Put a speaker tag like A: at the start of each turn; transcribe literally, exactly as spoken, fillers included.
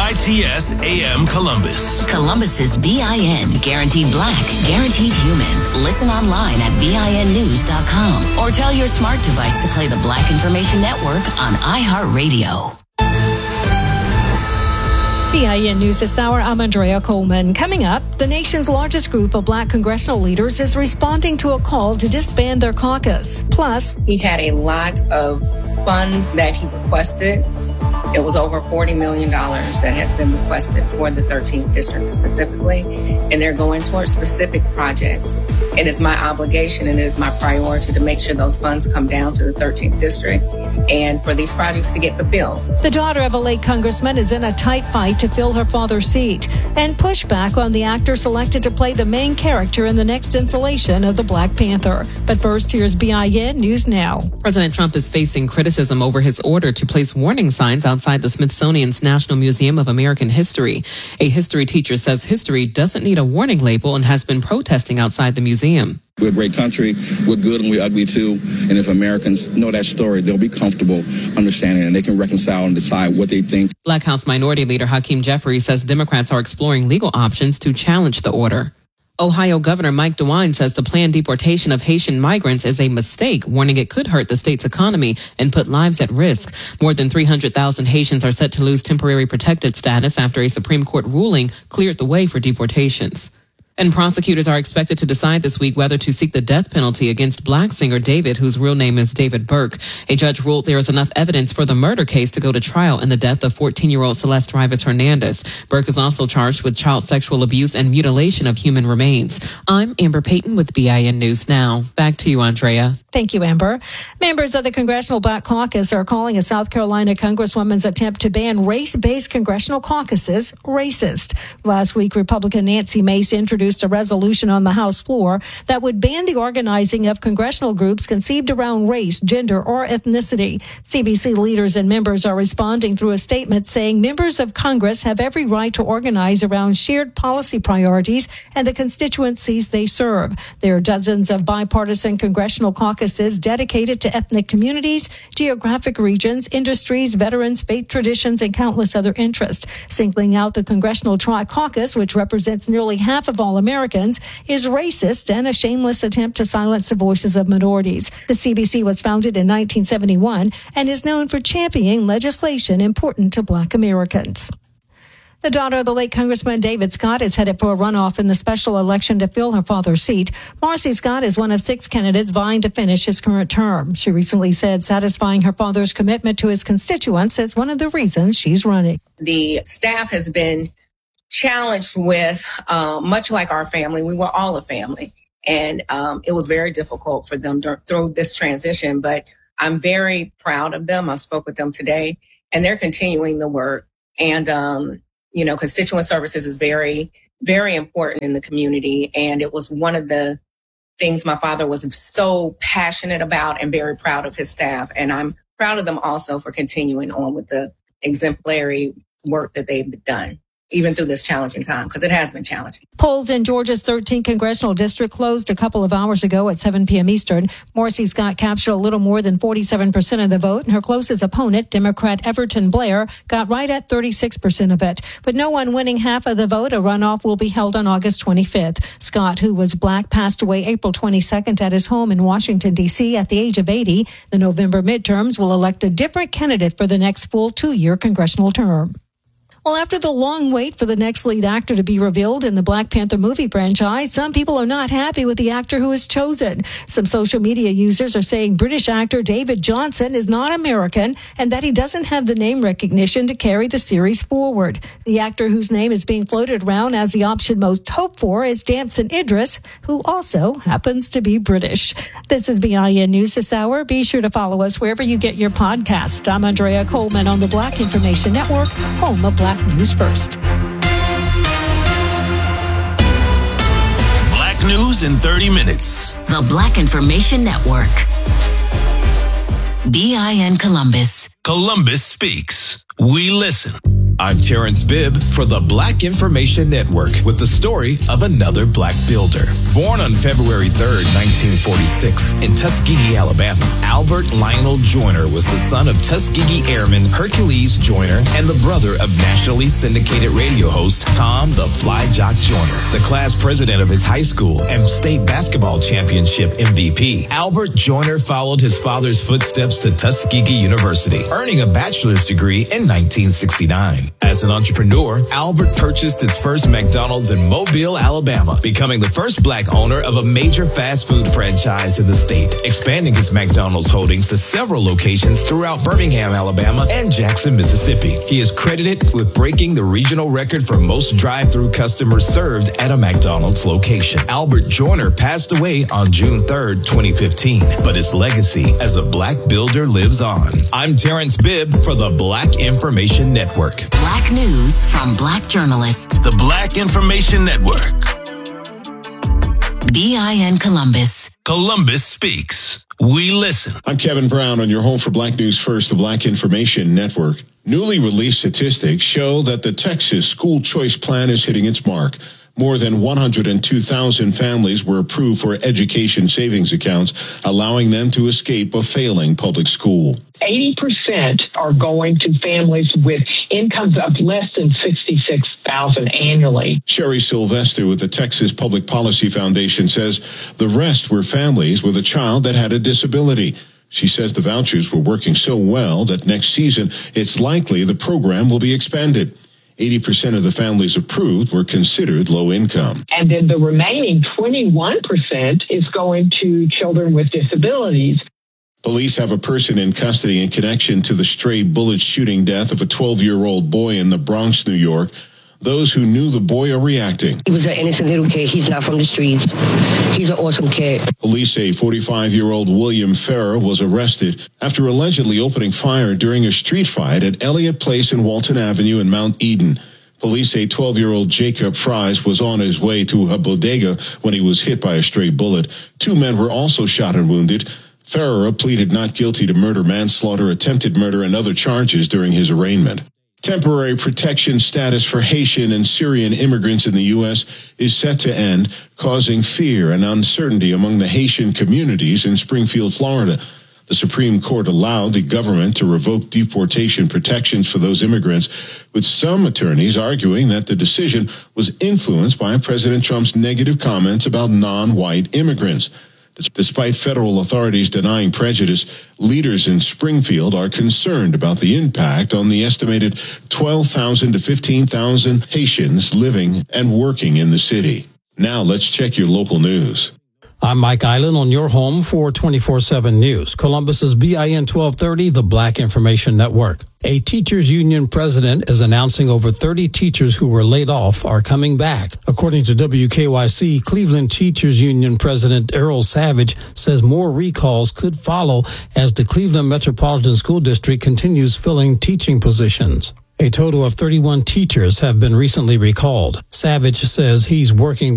A: I T S A M Columbus.
B: Columbus's B I N, guaranteed black, guaranteed human. Listen online at B I N news dot com or tell your smart device to play the Black Information Network on iHeartRadio.
C: B I N News this hour, I'm Andrea Coleman. Coming up, the nation's largest group of black congressional leaders is responding to a call to disband their caucus. Plus,
D: he had a lot of funds that he requested. It was over forty million dollars that has been requested for the thirteenth district specifically, and they're going towards specific projects. It is my obligation and it is my priority to make sure those funds come down to the thirteenth district and for these projects to get fulfilled.
C: The daughter of a late congressman is in a tight fight to fill her father's seat, and pushback on the actor selected to play the main character in the next installation of the Black Panther. But first, here's B I N News Now.
E: President Trump is facing criticism over his order to place warning signs outside the Smithsonian's National Museum of American History. A history teacher says history doesn't need a warning label and has been protesting outside the museum.
F: We're a great country. We're good and we're ugly too. And if Americans know that story, they'll be comfortable understanding it and they can reconcile and decide what they think.
E: Black House Minority Leader Hakeem Jeffries says Democrats are exploring legal options to challenge the order. Ohio Governor Mike DeWine says the planned deportation of Haitian migrants is a mistake, warning it could hurt the state's economy and put lives at risk. More than three hundred thousand Haitians are set to lose temporary protected status after a Supreme Court ruling cleared the way for deportations. And prosecutors are expected to decide this week whether to seek the death penalty against black singer David, whose real name is David Burke. A judge ruled there is enough evidence for the murder case to go to trial in the death of fourteen-year-old Celeste Rivas Hernandez. Burke is also charged with child sexual abuse and mutilation of human remains. I'm Amber Payton with B I N News Now. Back to you, Andrea.
C: Thank you, Amber. Members of the Congressional Black Caucus are calling a South Carolina Congresswoman's attempt to ban race-based congressional caucuses racist. Last week, Republican Nancy Mace introduced a resolution on the House floor that would ban the organizing of congressional groups conceived around race, gender, or ethnicity. C B C leaders and members are responding through a statement saying members of Congress have every right to organize around shared policy priorities and the constituencies they serve. There are dozens of bipartisan congressional caucuses dedicated to ethnic communities, geographic regions, industries, veterans, faith traditions, and countless other interests. Singling out the Congressional Tri-Caucus, which represents nearly half of all Americans, is racist and a shameless attempt to silence the voices of minorities. The C B C was founded in nineteen seventy-one and is known for championing legislation important to black Americans. The daughter of the late Congressman David Scott is headed for a runoff in the special election to fill her father's seat. Marcy Scott is one of six candidates vying to finish his current term. She recently said satisfying her father's commitment to his constituents is one of the reasons she's running.
D: The staff has been challenged with, uh, much like our family, we were all a family. And um, it was very difficult for them to, through this transition. But I'm very proud of them. I spoke with them today, and they're continuing the work. And, um, you know, constituent services is very, very important in the community. And it was one of the things my father was so passionate about and very proud of his staff. And I'm proud of them also for continuing on with the exemplary work that they've done, even through this challenging time, because it has been challenging.
C: Polls in Georgia's thirteenth congressional district closed a couple of hours ago at seven p.m. Eastern. Marcy Scott captured a little more than forty-seven percent of the vote, and her closest opponent, Democrat Everton Blair, got right at thirty-six percent of it. With no one winning half of the vote, a runoff will be held on August twenty-fifth. Scott, who was black, passed away April twenty-second at his home in Washington, D C at the age of eighty. The November midterms will elect a different candidate for the next full two-year congressional term. Well, after the long wait for the next lead actor to be revealed in the Black Panther movie franchise, some people are not happy with the actor who is chosen. Some social media users are saying British actor David Johnson is not American and that he doesn't have the name recognition to carry the series forward. The actor whose name is being floated around as the option most hoped for is Damson Idris, who also happens to be British. This is B I N News this hour. Be sure to follow us wherever you get your podcast. I'm Andrea Coleman on the Black Information Network, home of Black News First.
A: Black News in thirty minutes.
B: The Black Information Network. B I N Columbus.
A: Columbus speaks. We listen. I'm Terrence Bibb for the Black Information Network with the story of another black builder. Born on February third, nineteen forty-six in Tuskegee, Alabama, Albert Lionel Joyner was the son of Tuskegee Airman Hercules Joyner and the brother of nationally syndicated radio host Tom the Fly Jock Joyner, the class president of his high school and state basketball championship M V P. Albert Joyner followed his father's footsteps to Tuskegee University, earning a bachelor's degree in nineteen sixty-nine. As an entrepreneur, Albert purchased his first McDonald's in Mobile, Alabama, becoming the first black owner of a major fast food franchise in the state, expanding his McDonald's holdings to several locations throughout Birmingham, Alabama, and Jackson, Mississippi. He is credited with breaking the regional record for most drive-through customers served at a McDonald's location. Albert Joyner passed away on June third, twenty fifteen, but his legacy as a black builder lives on. I'm Terrence Bibb for the Black Information Network.
B: Black news from black journalists.
A: The Black Information Network.
B: B I N Columbus.
A: Columbus speaks. We listen.
G: I'm Kevin Brown on your home for Black News First, the Black Information Network. Newly released statistics show that the Texas school choice plan is hitting its mark. More than one hundred two thousand families were approved for education savings accounts, allowing them to escape a failing public school.
H: eighty percent are going to families with incomes of less than sixty-six thousand dollars annually.
G: Sherry Sylvester with the Texas Public Policy Foundation says the rest were families with a child that had a disability. She says the vouchers were working so well that next season it's likely the program will be expanded. eighty percent of the families approved were considered low income.
H: And then the remaining twenty-one percent is going to children with disabilities.
G: Police have a person in custody in connection to the stray bullet shooting death of a twelve-year-old boy in the Bronx, New York. Those who knew the boy are reacting.
I: He was an innocent little kid. He's not from the streets. He's an awesome kid.
G: Police say forty-five-year-old William Ferrer was arrested after allegedly opening fire during a street fight at Elliott Place and Walton Avenue in Mount Eden. Police say twelve-year-old Jacob Fries was on his way to a bodega when he was hit by a stray bullet. Two men were also shot and wounded. Ferrer pleaded not guilty to murder, manslaughter, attempted murder, and other charges during his arraignment. Temporary protection status for Haitian and Syrian immigrants in the U S is set to end, causing fear and uncertainty among the Haitian communities in Springfield, Florida. The Supreme Court allowed the government to revoke deportation protections for those immigrants, with some attorneys arguing that the decision was influenced by President Trump's negative comments about non-white immigrants. Despite federal authorities denying prejudice, leaders in Springfield are concerned about the impact on the estimated twelve thousand to fifteen thousand Haitians living and working in the city. Now let's check your local news.
J: I'm Mike Island on your home for twenty-four seven News. Columbus's B I N twelve thirty, the Black Information Network. A teachers union president is announcing over thirty teachers who were laid off are coming back. According to W K Y C, Cleveland Teachers Union President Errol Savage says more recalls could follow as the Cleveland Metropolitan School District continues filling teaching positions. A total of thirty-one teachers have been recently recalled. Savage says he's working